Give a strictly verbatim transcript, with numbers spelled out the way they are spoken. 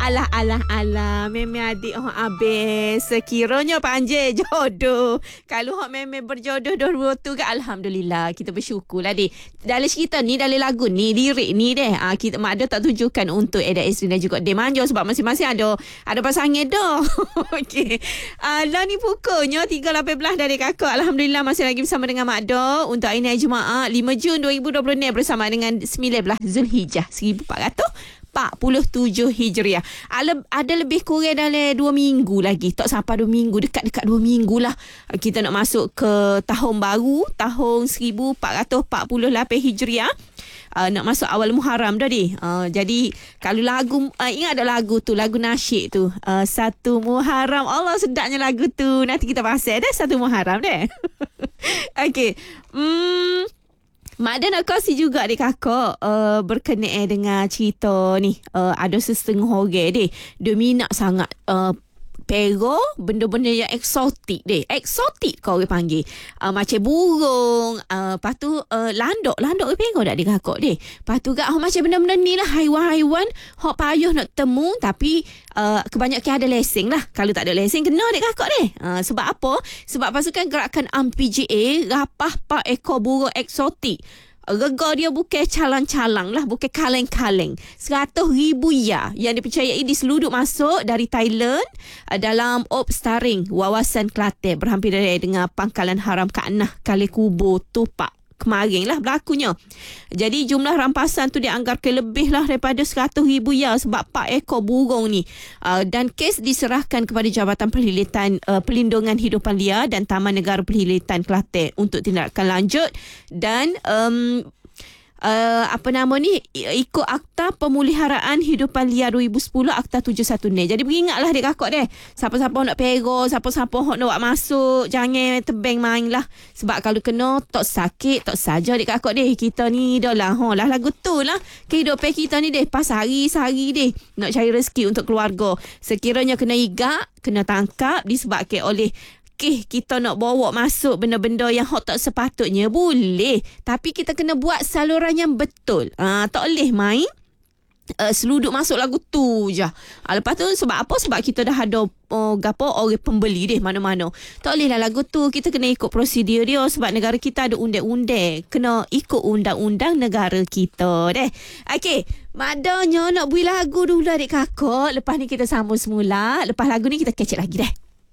Alah, alah, alah. Meme adik orang habis. Sekiranya panjang jodoh. Kalau orang meme berjodoh dua tu kan, Alhamdulillah. Kita bersyukur lah deh. Dalam cerita ni, dalam lagu ni, lirik ni deh. Ha, kita mak ada tak tujukan untuk Eda Esrin dan juga Demanjo sebab masing-masing ada ada pasangan dah. Okey. Uh, lah ni pukulnya tiga lapan belas dari kakak. Alhamdulillah masih lagi bersama dengan Mak Do untuk hari ni Jumaat lima Jun dua ribu dua puluh ni bersama dengan sembilan belas Zulhijjah seribu empat ratus empat puluh tujuh Hijriah. Ada lebih kurang dalam dua minggu lagi. Tak sampai dua minggu. Dekat-dekat dua minggu lah. Kita nak masuk ke tahun baru. Tahun seribu empat ratus empat puluh lapan Hijriah. Uh, nak masuk awal Muharram dah ni. Uh, jadi kalau lagu uh, ingat ada lagu tu, lagu nasyid tu. Uh, satu Muharram. Allah sedapnya lagu tu. Nanti kita bahas dah satu Muharram deh. Okey. Hmm Mak Dan nak kasih juga dek kakak uh, berkenaan dengan cerita ni. Uh, ada sesetengah orang deh. Dia minat sangat uh, pero benda-benda yang eksotik deh. Eksotik kau orang panggil. Uh, macam burung. Uh, lepas tu uh, landok. Landok orang pero tak dek kakak deh. Lepas tu kat oh, macam benda-benda ni lah. Haiwan-haiwan. Hak payah nak temu. Tapi uh, kebanyakan ada lesen lah. Kalau tak ada lesen kena dek kakak deh. Uh, sebab apa? Sebab pasukan gerakan M P J A rapah pak ekor burung eksotik. Rega dia bukan calang-calang lah. Bukan kaleng-kaleng. Seratus ribu ya yang dipercayai diseluduk masuk dari Thailand dalam Op Staring, Wawasan Kelantan. Berhampiran dengan pangkalan haram Kanah Kali Kubur Tupak. Kemarin lah berlakunya. Jadi jumlah rampasan tu dianggarkan lebih lah daripada seratus ribu ya sebab empat ekor burung ni. Uh, dan kes diserahkan kepada Jabatan Perkhidmatan uh, Perlindungan Hidupan Liar dan Taman Negara Perkhidmatan Kelantan untuk tindakan lanjut. Dan um, Uh, apa nama ni ikut Akta Pemuliharaan Hidupan Liar dua ribu sepuluh Akta tujuh puluh satu ni. Jadi beringatlah dek kakak deh. Siapa-siapa nak pero, siapa-siapa nak buat masuk, jangan tebeng main lah. Sebab kalau kena tak sakit, tak saja dek kakak deh. Kita ni dah lah, ha, lah lagu tu lah. Kehidupan kita ni deh pas hari-hari deh nak cari rezeki untuk keluarga. Sekiranya kena igak, kena tangkap disebabkan oleh Okay, kita nak bawa masuk benda-benda yang hot tak sepatutnya boleh. Tapi kita kena buat saluran yang betul. Ah, tak boleh main uh, seluduk masuk lagu tu je. Ah, lepas tu sebab apa? Sebab kita dah ada oh, gapo orang pembeli deh mana-mana. Tak boleh lah lagu tu. Kita kena ikut prosedur dia sebab negara kita ada undang-undang. Kena ikut undang-undang negara kita deh. Okey. Madanya nak bui lagu dulu adik kakak. Lepas ni kita sambung semula. Lepas lagu ni kita kecek lagi deh.